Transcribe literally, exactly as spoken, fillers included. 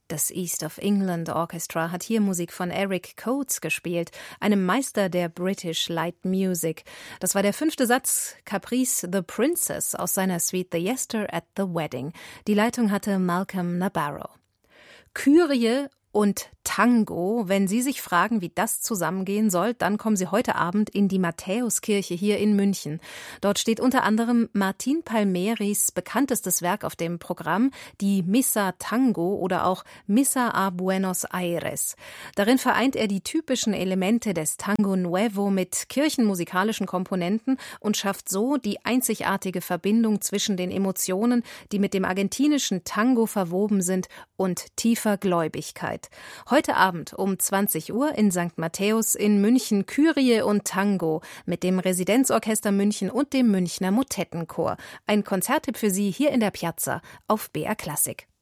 Das East of England Orchestra hat hier Musik von Eric Coates gespielt, einem Meister der British Light Music. Das war der fünfte Satz, Caprice the Princess aus seiner Suite The Yester at the Wedding. Die Leitung hatte Malcolm Nabarro. Kyrie und Tango. Wenn Sie sich fragen, wie das zusammengehen soll, dann kommen Sie heute Abend in die Matthäuskirche hier in München. Dort steht unter anderem Martin Palmeris bekanntestes Werk auf dem Programm, die Missa Tango oder auch Missa a Buenos Aires. Darin vereint er die typischen Elemente des Tango Nuevo mit kirchenmusikalischen Komponenten und schafft so die einzigartige Verbindung zwischen den Emotionen, die mit dem argentinischen Tango verwoben sind, und tiefer Gläubigkeit. Heute Abend um zwanzig Uhr in Sankt Matthäus in München Kyrie und Tango mit dem Residenzorchester München und dem Münchner Motettenchor. Ein Konzerttipp für Sie hier in der Piazza auf B R Klassik.